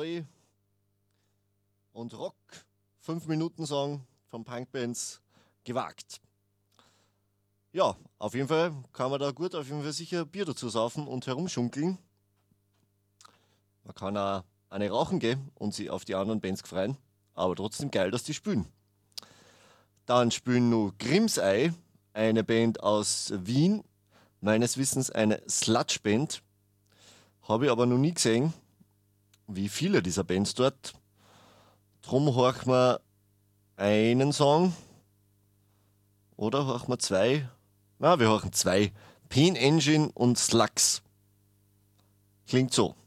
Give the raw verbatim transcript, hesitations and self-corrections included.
Oi und Rock. Fünf Minuten Song von Punkbands gewagt. Ja, auf jeden Fall kann man da gut auf jeden Fall sicher Bier dazu saufen und herumschunkeln. Man kann auch eine rauchen gehen und sich auf die anderen Bands freuen. Aber trotzdem geil, dass die spielen. Dann spielen nur Grimsei, eine Band aus Wien. Meines Wissens eine Sludge-Band. Habe ich aber noch nie gesehen, wie viele dieser Bands dort. Drum horchen wir einen Song. Oder horchen wir zwei? Na, wir horchen zwei. Pain Engine und Slugs. Klingt so.